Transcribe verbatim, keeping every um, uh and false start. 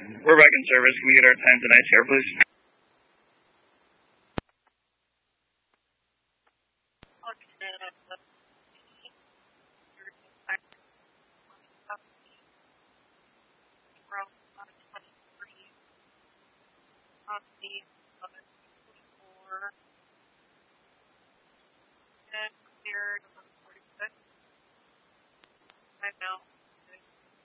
We're back in service. Can we get our times and ice here, please? Cleared forty-six. I know.